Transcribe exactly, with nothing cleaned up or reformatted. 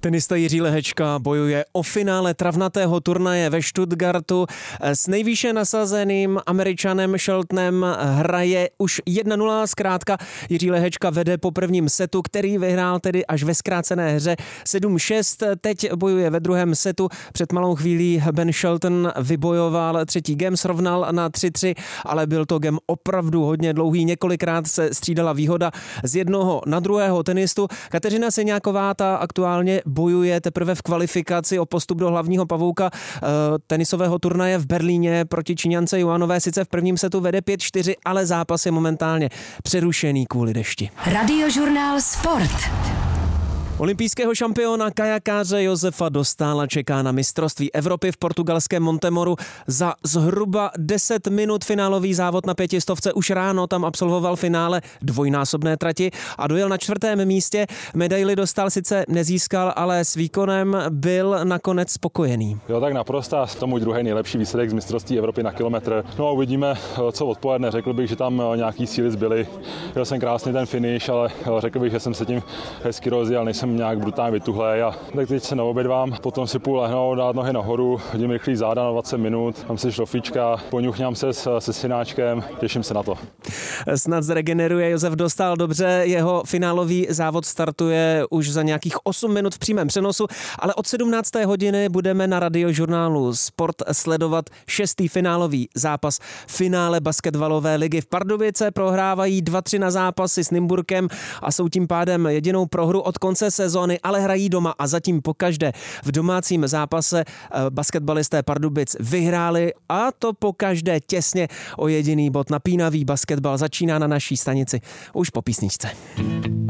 Tenista Jiří Lehečka bojuje o finále travnatého turnaje ve Stuttgartu. S nejvýše nasazeným Američanem Sheltonem hraje už jedna nula. Zkrátka Jiří Lehečka vede po prvním setu, který vyhrál tedy až ve zkrácené hře sedm šest. Teď bojuje ve druhém setu. Před malou chvílí Ben Shelton vybojoval třetí game, srovnal na tři tři, ale byl to game opravdu hodně dlouhý. Několikrát se střídala výhoda z jednoho na druhého tenistu. Kateřina Seňáková ta aktuálně bojuje teprve v kvalifikaci o postup do hlavního pavouka e, tenisového turnaje v Berlíně proti Číňance Joanové. Sice v prvním setu vede pět čtyři, ale zápas je momentálně přerušený kvůli dešti. Radiožurnál Sport. Olympijského šampiona kajakáře Josefa Dostála čeká na mistrovství Evropy v portugalském Montemoru. Za zhruba deset minut finálový závod na pětistovce. Už ráno tam absolvoval finále dvojnásobné trati a dojel na čtvrtém místě. Medaili Dostál sice nezískal, ale s výkonem byl nakonec spokojený. Jo, tak naprosto. To můj druhý nejlepší výsledek z mistrovství Evropy na kilometr. No a uvidíme, co odpoledne. Řekl bych, že tam nějaký síly zbyly. Jel jsem krásně ten finish, ale řekl bych, že jsem se tím hezky rozjel, nejsem nějak brutálně vytuhlej a tak teď se naobědvám, potom si půl lehnout, dát nohy nahoru, hodím rychlý záda na dvacet minut, tam si šlofíčka, poňuchňám se s, se synáčkem, těším se na to. Snad zregeneruje Josef Dostál dobře, jeho finálový závod startuje už za nějakých osm minut v přímém přenosu, ale od sedmnácté hodiny budeme na Radiožurnálu Sport sledovat šestý finálový zápas finále basketbalové ligy. V Pardubice prohrávají dva tři na zápasy s Nymburkem a jsou tím pádem jedinou prohru od konce sezóny, ale hrají doma a zatím pokaždé v domácím zápase basketbalisté Pardubic vyhráli a to pokaždé těsně o jediný bod. Napínavý basketbal začíná na naší stanici už po písničce.